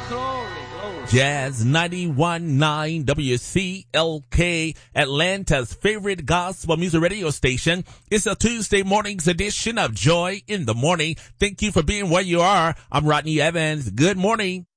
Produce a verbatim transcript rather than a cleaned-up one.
Jazz ninety-one point nine W C L K, Atlanta's favorite gospel music radio station. It's a Tuesday morning's edition of Joy in the Morning. Thank you for being where you are. I'm Rodney Evans. Good morning.